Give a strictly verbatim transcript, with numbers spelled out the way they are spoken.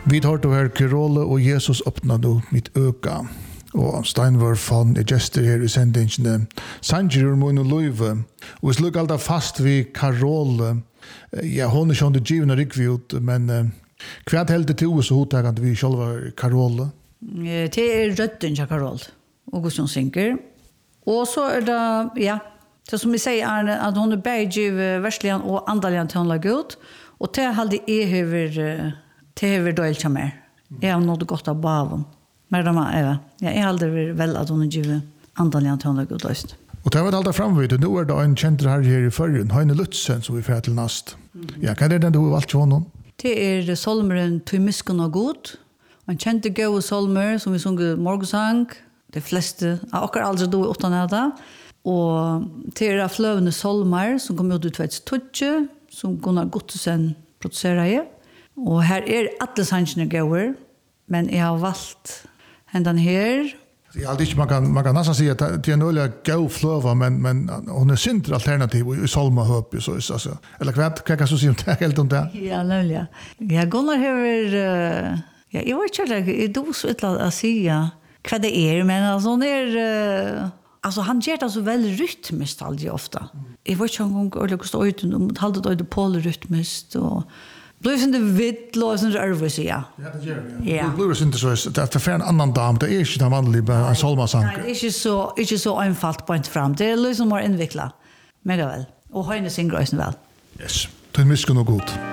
Vi tar till här Kerole och Jesus öppnade mitt öka. Og Steinvar fann er gestor her i sendingene. Sanger mun og løyve. Og vi sluk alltid fast vid Karol. Ja, hon er ikke under givna rikviut, men hva er helt til så hotakant vi själva Karol? Det er røtten til Karol. Augustin Sinker. Og så er det, ja, det som vi sier er at hon er bergiv versligen og andalian til hon la gut. Og til halde jeg hever, til hever døyl til mer. Jeg har nått godt av bavon. Men de är ja, jag aldrig väl att hon givet andalian till hon god öst. Och det var allt framvid. Nu är det en känd här här i förrun. Heine Lutzen som vi får till näst. Ja, kan det den du har valt honom? Det är solmeren till misken och god. En känd go solmer som vi sjunger morgonsang. De flesta och aldrig då utan det. Och det är flövande solmar som kommer ut ut tjugo som Gunnar Gottesen producerar. Och här är alla sangerna goer, men jag har valt hendan her. Ja, det är man kan man kan nästan säga att det är en öliga go flöva men men hon är synd alternativ i Solma höp så så alltså. Eller vad kan jag så säga det helt om det? Ja, löliga. Ja, Gunnar har uh, ja, jag vet inte det är då så ett att säga vad det är men alltså hon är uh, alltså han gör det så väl rytmiskt alltid ofta. Jag vet inte om hon eller står ut och håller det polrytmiskt och Blir inte vitt låsen nervös ja. Ja, det gör det. Ja. Blir inte så att det för en annan dam det är inte den vanliga en solmasang. Nej, det är inte så inte så einfalt point fram. Det är liksom mer invecklat. Men väl. Och höjne sin grösen väl. Yes. Det är mycket nog gott.